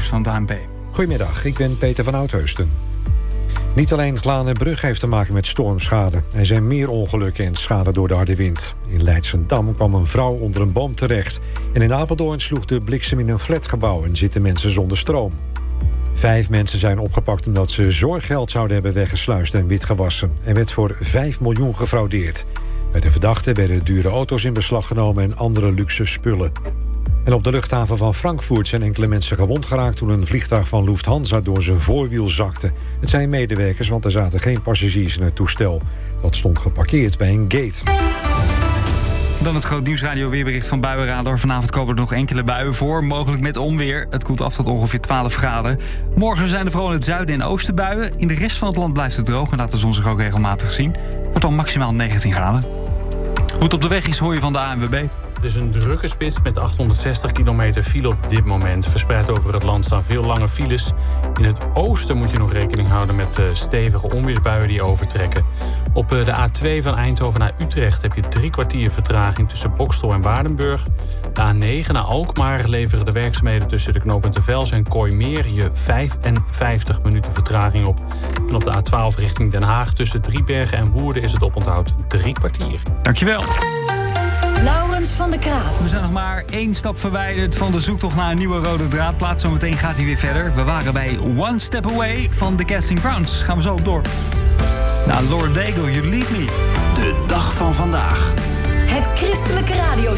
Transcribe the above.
nieuws van het ANP. Goedemiddag, ik ben Peter van Oudheusden. Niet alleen Glanenbrug heeft te maken met stormschade. Er zijn meer ongelukken en schade door de harde wind. In Leidschendam kwam een vrouw onder een boom terecht. En in Apeldoorn sloeg de bliksem in een flatgebouw en zitten mensen zonder stroom. 5 mensen zijn opgepakt omdat ze zorggeld zouden hebben weggesluist en witgewassen. Er werd voor 5 miljoen gefraudeerd. Bij de verdachten werden dure auto's in beslag genomen en andere luxe spullen. En op de luchthaven van Frankfurt zijn enkele mensen gewond geraakt toen een vliegtuig van Lufthansa door zijn voorwiel zakte. Het zijn medewerkers, want er zaten geen passagiers in het toestel. Dat stond geparkeerd bij een gate. Dan het Groot Nieuwsradio weerbericht van Buienradar. Vanavond komen er nog enkele buien voor, mogelijk met onweer. Het koelt af tot ongeveer 12 graden. Morgen zijn er vooral in het zuiden en oosten buien. In de rest van het land blijft het droog en laat de zon zich ook regelmatig zien. Wordt dan maximaal 19 graden. Hoe het op de weg is, hoor je van de ANWB. Het is een drukke spits met 860 kilometer file op dit moment. Verspreid over het land staan veel lange files. In het oosten moet je nog rekening houden met stevige onweersbuien die overtrekken. Op de A2 van Eindhoven naar Utrecht heb je 3 kwartier vertraging tussen Bokstel en Waardenburg. De A9 naar Alkmaar leveren de werkzaamheden tussen de knooppunten Vels en Kooimeer je 55 minuten vertraging op. En op de A12 richting Den Haag tussen Driebergen en Woerden is het oponthoud 3 kwartier. Dankjewel. Laurens van der Kraat. We zijn nog maar 1 stap verwijderd van de zoektocht naar een nieuwe rode draadplaat. Zometeen gaat hij weer verder. We waren bij One Step Away van The Casting Crowns. Gaan we zo op door. Nou, Lauren Daigle, You Lead Me. De dag van vandaag. Het christelijke radio.